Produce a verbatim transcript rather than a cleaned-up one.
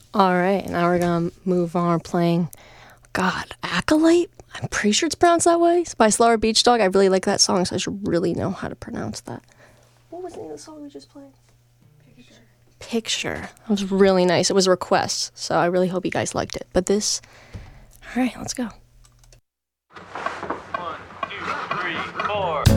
All right, now we're gonna move on playing, God, Acolyte? I'm pretty sure it's pronounced that way. It's by Slower Beach Dog. I really like that song, so I should really know how to pronounce that. What was the name of the song we just played? Picture. Picture. It was really nice. It was a request, so I really hope you guys liked it. But this, all right, let's go. One, two, three, four.